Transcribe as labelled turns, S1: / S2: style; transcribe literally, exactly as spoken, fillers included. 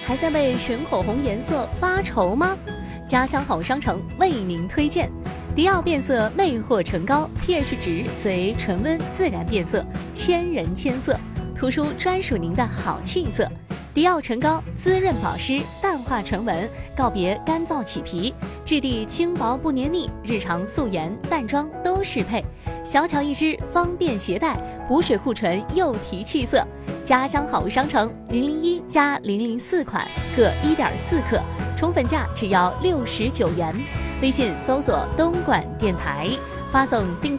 S1: 还在为选口红颜色发愁吗？家乡好商城为您推荐迪奥变色魅惑唇膏 ，pH 值随唇温自然变色，千人千色，涂出专属您的好气色。迪奥唇膏滋润保湿，淡化唇纹，告别干燥起皮，质地轻薄不黏腻，日常素颜淡妆都适配。小巧一支，方便携带，补水护唇又提气色。家乡好商城零零一加零零四款各一点四克，宠粉价只要六十九元。微信搜索东莞电台，发送订